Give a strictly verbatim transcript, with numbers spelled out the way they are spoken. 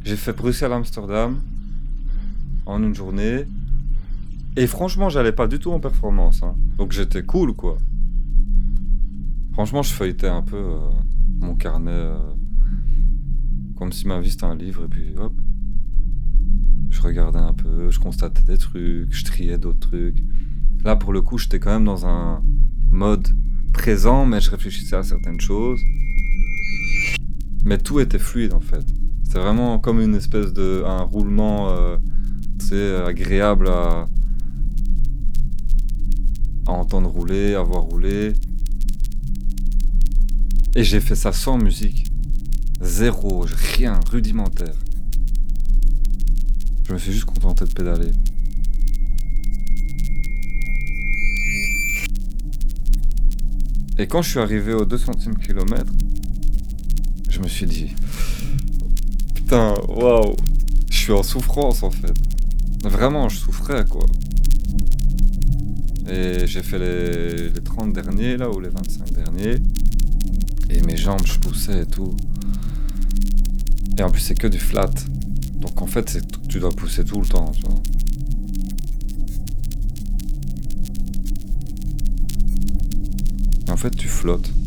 J'ai fait Bruxelles-Amsterdam en une journée. Et franchement, j'allais pas du tout en performance. Hein. Donc j'étais cool, quoi. Franchement, je feuilletais un peu euh, mon carnet. Euh, comme si ma vie c'était un livre. Et puis hop. Je regardais un peu, je constatais des trucs, je triais d'autres trucs. Là, pour le coup, j'étais quand même dans un mode présent, mais je réfléchissais à certaines choses. Mais tout était fluide, en fait. C'était vraiment comme une espèce de... un roulement, euh, tu sais, agréable à... à entendre rouler, à voir rouler. Et j'ai fait ça sans musique. Zéro, rien, rudimentaire. Je me suis juste contenté de pédaler. Et quand je suis arrivé aux deux centimes kilomètre, je me suis dit... Putain, waouh, je suis en souffrance en fait. Vraiment, je souffrais quoi. Et j'ai fait les, les trente derniers là, ou les vingt-cinq derniers. Et mes jambes, je poussais et tout. Et en plus, c'est que du flat. Donc en fait, c'est, tu dois pousser tout le temps, tu vois. Et en fait, tu flottes.